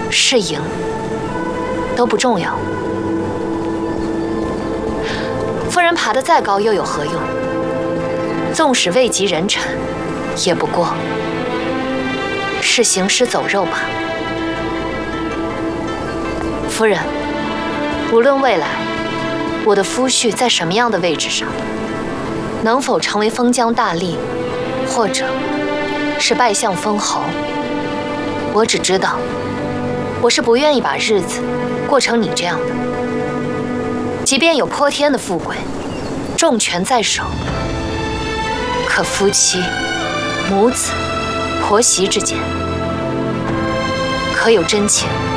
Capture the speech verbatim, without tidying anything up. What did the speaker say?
是赢，都不重要。夫人爬得再高又有何用？纵使位极人臣，也不过是行尸走肉罢了。夫人，无论未来我的夫婿在什么样的位置上，能否成为封疆大吏，或者是拜相封侯，我只知道，我是不愿意把日子过成你这样的。即便有泼天的富贵，重权在手，可夫妻、母子、婆媳之间，可有真情？